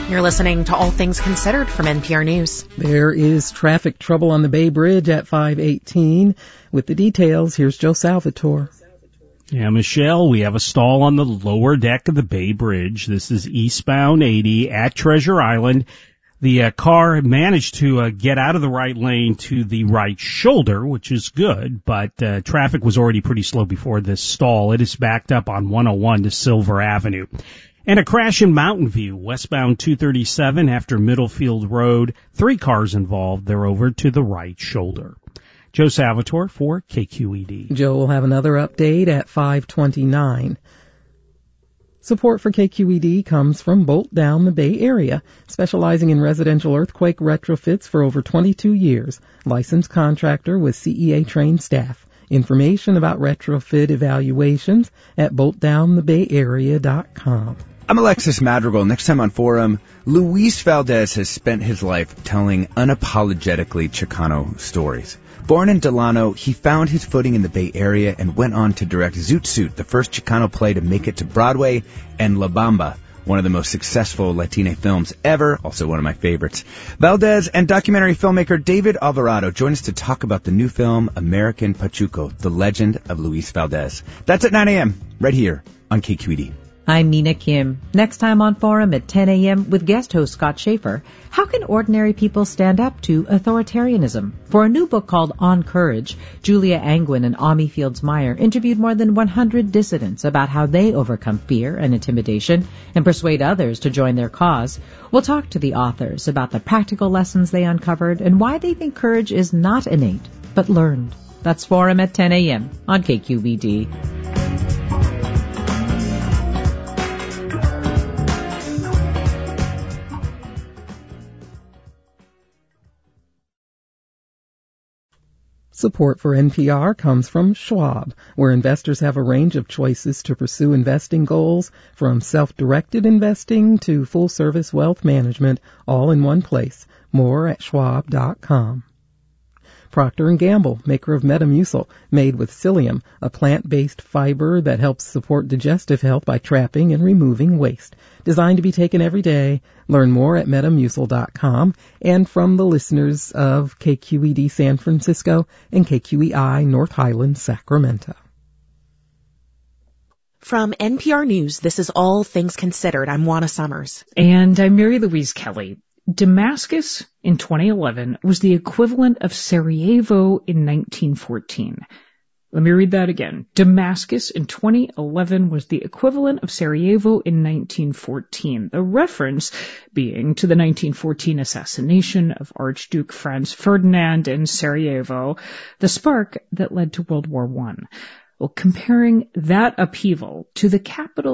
You're listening to All Things Considered from NPR News. There is traffic trouble on the Bay Bridge at 518. With the details, here's Joe Salvatore. Yeah, Michelle, we have a stall on the lower deck of the Bay Bridge. This is eastbound 80 at Treasure Island. The car managed to get out of the right lane to the right shoulder, which is good, but traffic was already pretty slow before this stall. It is backed up on 101 to Silver Avenue. And a crash in Mountain View, westbound 237 after Middlefield Road. 3 cars involved. They're over to the right shoulder. Joe Salvatore for KQED. Joe will have another update at 5:29. Support for KQED comes from Bolt Down the Bay Area, specializing in residential earthquake retrofits for over 22 years. Licensed contractor with CEA-trained staff. Information about retrofit evaluations at boltdownthebayarea.com. I'm Alexis Madrigal. Next time on Forum, Luis Valdez has spent his life telling unapologetically Chicano stories. Born in Delano, he found his footing in the Bay Area and went on to direct Zoot Suit, the first Chicano play to make it to Broadway, and La Bamba, one of the most successful Latina films ever, also one of my favorites. Valdez and documentary filmmaker David Alvarado join us to talk about the new film American Pachuco, The Legend of Luis Valdez. That's at 9 a.m. right here on KQED. I'm Mina Kim. Next time on Forum at 10 a.m. with guest host Scott Schaefer. How can ordinary people stand up to authoritarianism? For a new book called On Courage, Julia Angwin and Ami Fields-Meyer interviewed more than 100 dissidents about how they overcome fear and intimidation and persuade others to join their cause. We'll talk to the authors about the practical lessons they uncovered and why they think courage is not innate, but learned. That's Forum at 10 a.m. on KQED. Support for NPR comes from Schwab, where investors have a range of choices to pursue investing goals, from self-directed investing to full-service wealth management, all in one place. More at schwab.com. Procter & Gamble, maker of Metamucil, made with psyllium, a plant-based fiber that helps support digestive health by trapping and removing waste. Designed to be taken every day. Learn more at Metamucil.com. And from the listeners of KQED San Francisco and KQEI North Highlands, Sacramento. From NPR News, this is All Things Considered. I'm Juana Summers. And I'm Mary Louise Kelly. Damascus in 2011 was the equivalent of Sarajevo in 1914. Let me read that again. Damascus in 2011 was the equivalent of Sarajevo in 1914. The reference being to the 1914 assassination of Archduke Franz Ferdinand in Sarajevo, the spark that led to World War I. Well, comparing that upheaval to the capital